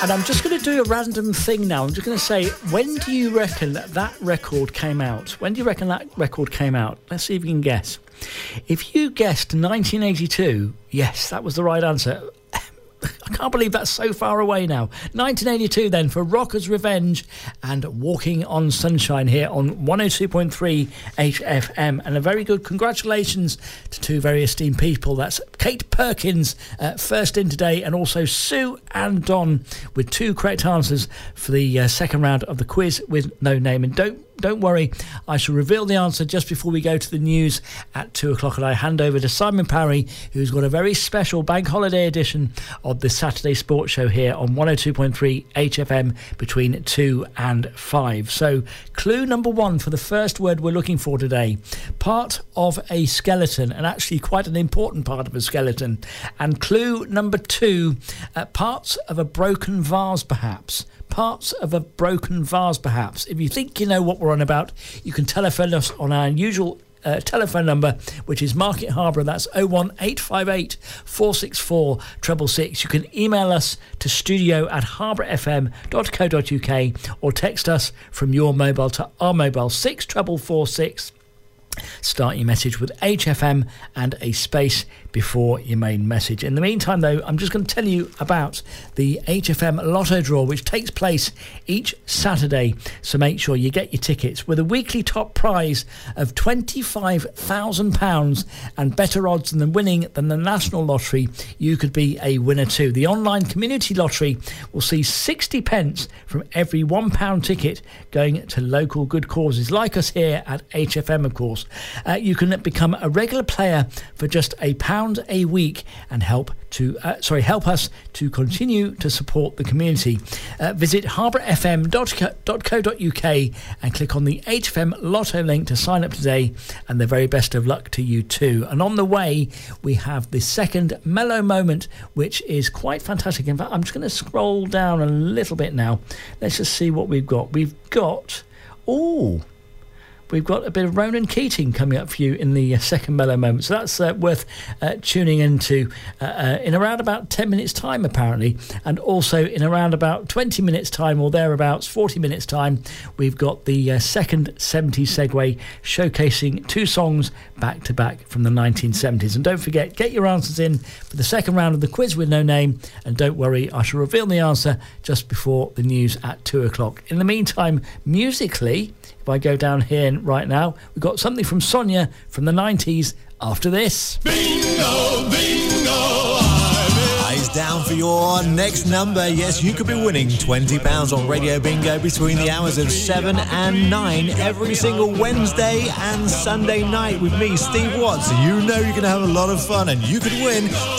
And I'm just going to do a random thing now. I'm just going to say, when do you reckon that record came out? When do you reckon that record came out? Let's see if you can guess. If you guessed 1982, yes, that was the right answer. I can't believe that's so far away now. 1982 then for Rocker's Revenge and Walking on Sunshine here on 102.3 HFM. And a very good congratulations to two very esteemed people. That's Kate Perkins, first in today, and also Sue and Don with two correct answers for the second round of the quiz with no name. And don't worry, I shall reveal the answer just before we go to the news at 2 o'clock, and I hand over to Simon Parry, who's got a very special bank holiday edition of the Saturday Sports Show here on 102.3 HFM between 2 and 5. So, clue number one for the first word we're looking for today. Part of a skeleton, and actually quite an important part of a skeleton. And clue number two, parts of a broken vase, perhaps. Parts of a broken vase, perhaps. If you think you know what we're on about, you can telephone us on our usual telephone number, which is Market Harborough. That's 01858 464 666. You can email us to studio@harbourfm.co.uk or text us from your mobile to our mobile 64446. Start your message with HFM and a space before your main message. In the meantime, though, I'm just going to tell you about the HFM Lotto Draw, which takes place each Saturday. So make sure you get your tickets with a weekly top prize of £25,000 and better odds than winning than the National Lottery. You could be a winner too. The online community lottery will see 60 pence from every £1 ticket going to local good causes, like us here at HFM, of course. You can become a regular player for just £1 a week and help us to continue to support the community. Visit harbourfm.co.uk and click on the HFM Lotto link to sign up today, and the very best of luck to you too. And on the way, we have the second mellow moment, which is quite fantastic. In fact, I'm just going to scroll down a little bit now. Let's just see what we've got. We've got a bit of Ronan Keating coming up for you in the second mellow moment. So that's worth tuning into in around about 10 minutes' time, apparently. And also in around about 20 minutes' time or thereabouts, 40 minutes' time, we've got the second 70s segue showcasing two songs back to back from the 1970s. And don't forget, get your answers in for the second round of the quiz with no name. And don't worry, I shall reveal the answer just before the news at 2 o'clock. In the meantime, musically, if I go down here right now, we've got something from Sonia from the 90s after this. Bingo, bingo, eyes down for your next number. Yes, you could be winning £20 on Radio Bingo between the hours of 7 and 9 every single Wednesday and Sunday night with me, Steve Watts. You know you're going to have a lot of fun and you could win